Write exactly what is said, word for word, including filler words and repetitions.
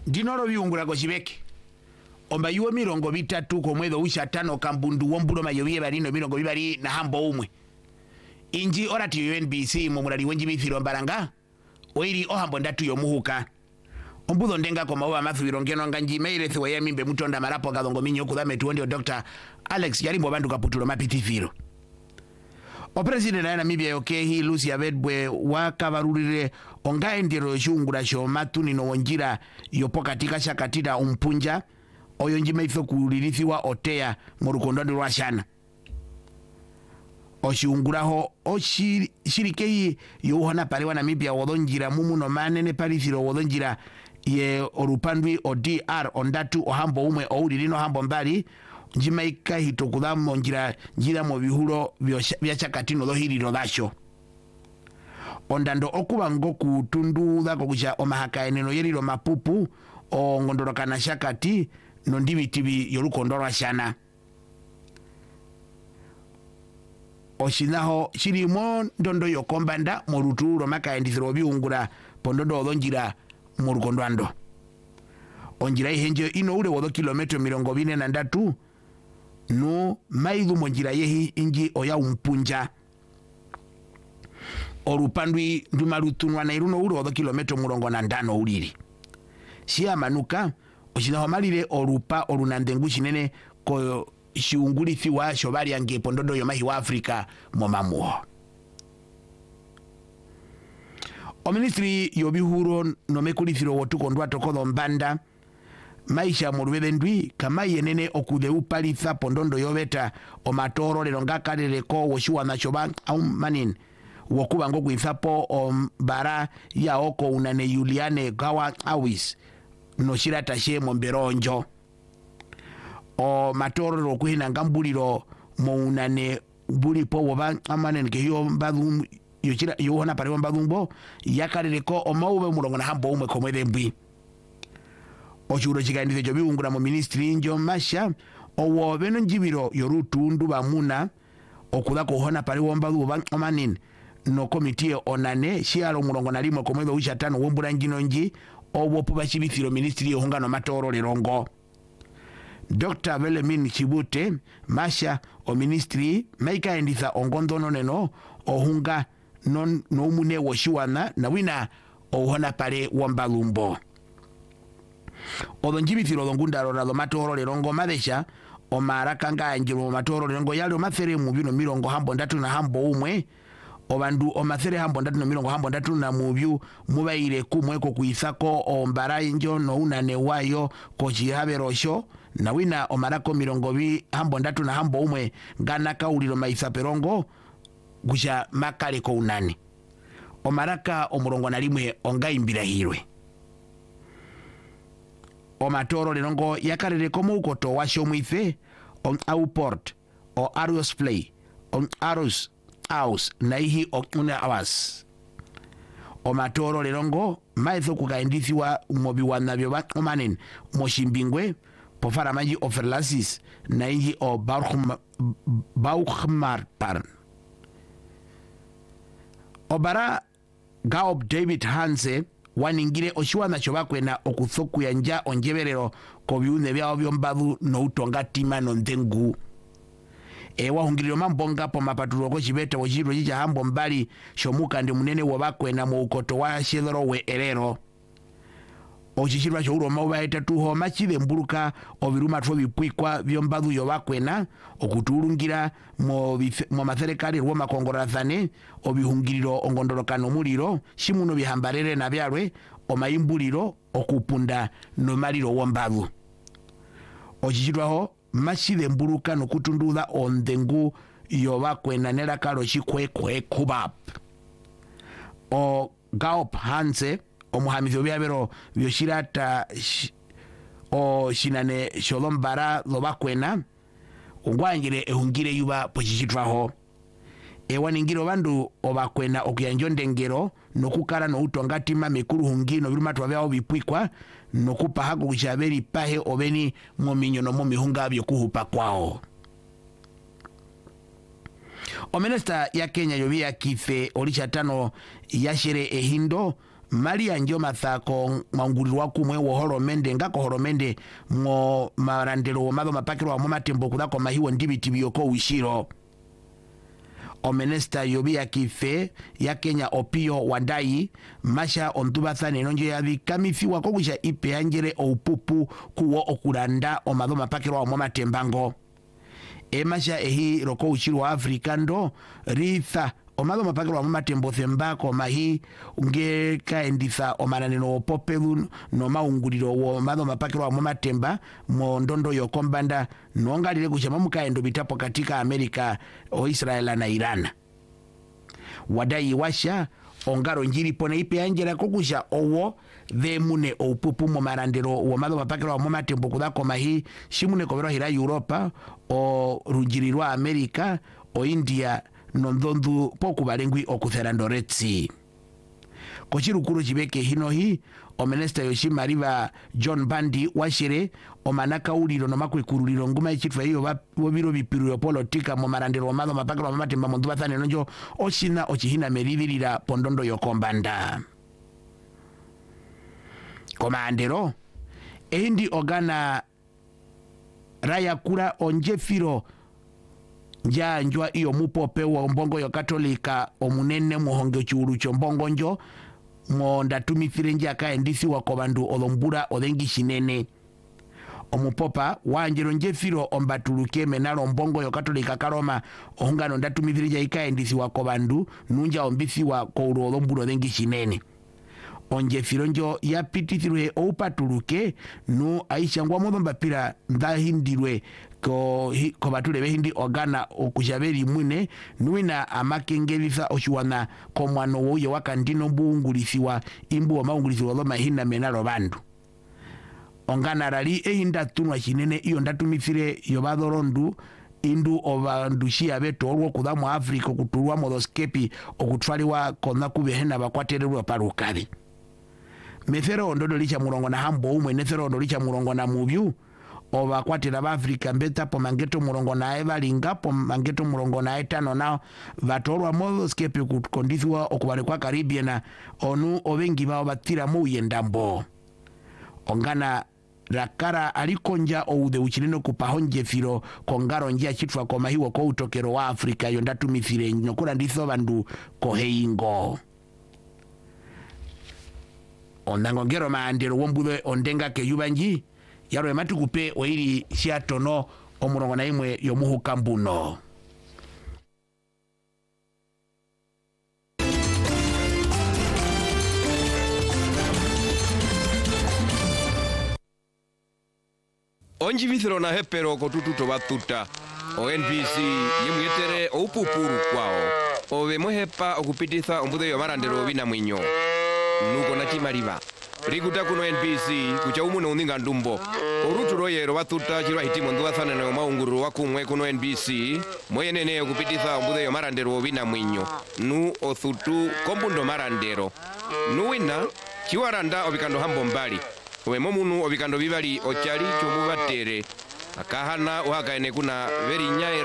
ndinoro biungura kochibeke omba yuo mirongo bitatu komwezo usha tano kambundu wombulo mayobiye barino mirongo bibari na hambo umwe inji orati U N B C mumurali wenji bithiro mbaranga oiri ohambo ndatu yomuhuka ombuzo ndenga koma oba mathu birongeno nganji meire thwe ya mimbe mutonda marapo gadongo minyo kudame tuondio Doctor Alex Yarimbo bandu kaputulo mapitithiro o president na Namibia yokehi Lucia Bedbwe wakabarurire onga endero shungura sho matuni no wonjira yopokatika shakatira umpunja oyo njima ife kulirithiwa otea murukondo rwa shana oshunguraho oshirikei yohana pare wa Namibia wodonjira mumu no manene parithiro wodonjira ye orupandwi o D R ondatu ohambo umwe oulirino hambo mbali njima ikahito kudamo njira njira mo bihuro bya chakatino dohiriro dasho ondando okuba ngoku tunduda kokuja omahaka eneno yeriro mapupu o ngondorokana shakati no ndibitibi yorukondorwa shana oshinaho shirimo ndondo yokombanda moruturo makaendithiro biungura pondondo odonjira murukondwando onjira ihenje ino ule wodo kilometro mirongo bine na ndatu no maidu monjira yehi inji oya umpunja orupandwi ndumarutunwa na iruno ule wodo kilometro murongo na ndano uliri shia manuka oshinaho malire orupa orunandengu shinene ko shiungulithiwa shobali yange pondondo yomahi wa Afrika momamuho o ministry yobihuro no mekulithiro wotukondwa tokodo mbanda maisha morubebe ndwi kama yenene okude upalitha pondondo yobeta o matoro lero ngakaleleko woshiwa nachoba au manin wokuba ngokwithapo o bara ya oko unane Juliane Gawa Awis no shirata she momberonjo o matoro ro kuhina ngambuliro mo unane bulipo woba amanen ke yo mbadum yochira yohona pare mbadumbo yakaleleko o maube murongo na hambo umwe komwede mbi ochuro chikandithe jobi ungura mo ministry njo masha owo beno njibiro yorutundu bamuna okuda kohona pare wombadu ba amanin no committee onane shialo murongo na limo komwede usha tano wombura njino nji owo puba chibithiro ministry yohungano matoro lerongo Doctor Belemin Chibute masha o ministry maika enditha ongondono neno ohunga non no mune woshiwana na wina ohona pare wambalumbo odonjibithiro dongundaro rado matoro lerongo madesha o maraka nga njiro matoro lerongo yalo mathere mu bino mirongo hambo ndatu na hambo umwe obandu o mathere hambo ndatu na mirongo hambo ndatu na mubyu mubaire kumweko kuisako o mbaranjo no unane wayo ko chihaberosho na wina o marako mirongo bi hambo ndatu na hambo umwe ngana kauliro maisa perongo gusha makale ko unani o maraka o murongo na limwe onga imbira hirwe o matoro lerongo yakarere komo ukoto washo mwife on Auport o Arus Play on Arus House na ihi o una awas o matoro lerongo maitho kukaindithiwa mobi wanabyo bakomanen moshimbingwe pofara manji oferlasis na ihi o Bauchmarparn obara Gaop David Hanse waningire oshiwana chobakwena okuthoku yanja onjeberero ko biune byao byombadu no utonga tima no ndengu e wahungiriro mambonga po mapaturo ko chibeta wojiro jija hambo mbali shomuka ndi munene wobakwena mu ukoto wa shedoro we erero ochishirwa chouro mauba etatu ho machide mburuka obiruma tro bipwikwa byombadu yobakwena okutulungira mo mo matherekali rwo makongorathane obihungiriro ongondorokano muliro shimuno bihambarere na byalwe omayimbuliro okupunda no maliro wombadu ochishirwaho machide mburuka no kutunduza ondengu yobakwena nerakalo chikwekwe kubap o Gaop Hanse omuhamizo byabero byoshirata sh, o shinane sholombara lobakwena ungwangire ehungire yuba pochichitwaho ewaningiro bandu obakwena okuyanjo ndengero nokukara no utongatima mekuru hungino birumatwa byao bipwikwa nokupaha kuchaberi pahe obeni mominyo no momihunga byo kuhupa kwao o minister ya Kenya yobia kife olisha tano yashere ehindo Maria njo mathako maungulirwa kumwe wo holomende ngako holomende ngo marandelo mado mapakiro wa matembo kudako mahiwo ndibiti biyoko ushiro. Omenesta yobi ya kife ya Kenya Opio Wadai masha ontubathane nonjo ya vikamifiwa kokusha ipe anjere oupupu kuwo okulanda omado mapakiro wa matembango. E masha ehi roko ushiro wa Afrikando ritha omado mapakiro wa matembo thembako mahi unge kaenditha omananeno popelu no maunguliro wo omado mapakiro wa matemba mo ndondo yokombanda nongalile kushama mukaendo bitapo katika Amerika o Israela na Iran. Wadai washa ongaro njiri pone ipe anjera kokusha owo the mune oupupu mo marandero wo mado mapakiro wa matembo kudako mahi shimune kobero hira Europa o runjirirwa Amerika o India nondondu poku balengwi okutherando retsi. Kochirukuru chibeke hino hi omenesta yoshima riva John Bandi washire omanaka uliro no makwikuruliro nguma ichitwa hiyo wabiro bipiriro politika mo marandero mado mapakiro wa matemba mundu bathane nonjo oshina ochihina merivirira pondondo yokombanda. Komandero endi ogana raya kura onjefiro nja njwa iyo mupope wa mbongo yo katolika omunene muhonge churu chombongo njo mo ndatumithire nja kaendisi wa kobandu olombura odengi shinene. Omupopa wanjero njefiro ombatuluke menalo mbongo yo katolika karoma ohungano ndatumithire nja ikaendisi wa kobandu nunja ombisi wa kouru olombura odengi shinene. Onjefiro njo ya pitithirwe oupatuluke nu aisha ngwa modomba pira ndahindirwe ko ko batule behindi ogana okujaberi mwine nuina amakengelisa oshuwana ko mwano woyo wakandino mbungulisiwa imbu wa maungulisiwa lo mahina menalo bandu. Ongana rali ehinda tunwa shinene iyo ndatumithire yobadorondu indu obandushia beto olwo kudamu Afrika kutulwa modoskepi okutwaliwa konna kubehena bakwatererwa parukali. Mefero ondodo licha murongo na hambo umwe nefero ondodo licha murongo na mubyu oba kwatira ba Afrika mbeta po mangeto murongo na eva linga po mangeto murongo na etano nao vatorwa modo skepe kutondithwa okubale kwa Caribbean onu obengi bao batira mu yendambo. Ongana rakara alikonja oude uchilino kupahonje firo kongaro njia chitwa kwa mahiwa kwa utokero wa Afrika yondatu mithire nokura nditho bandu koheingo. Ondangongero maandero wombudwe ondenga ke yubanji yaro ematu kupe oiri shiatono omurongo na imwe yomuhu kambuno. Onji vithiro na hepero kotututo batuta o N B C yemwetere oupupuru kwao ove mwehepa okupititha ombude yo marandero bina mwinyo nuko na chimariva rikuta kuno N B C kucha umuno uninga ndumbo oruturo yero batuta chirwa hitimo nduwathana na maunguru wakumwe kuno N B C moyenene okupititha ombude yo marandero bina mwinyo nu othutu kombundo marandero nuwina chiwaranda obikando hambo mbali owe momunu obikando bibali ochali chomubatere akahana uhakaene kuna veri nyae